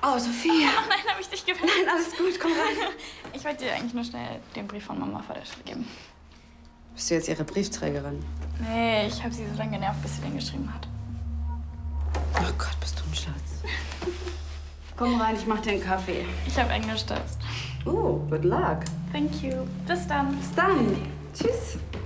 Oh, Sophia. Oh nein, habe ich dich gewöhnt. Nein, alles gut, komm rein. Ich wollte dir eigentlich nur schnell den Brief von Mama vor der Schule geben. Bist du jetzt ihre Briefträgerin? Nee, ich habe sie so lange genervt, bis sie den geschrieben hat. Oh Gott, bist du ein Schatz. Komm rein, ich mach dir einen Kaffee. Ich habe Englisch-Test. Oh, good luck. Thank you. Bis dann. Bis dann. Tschüss.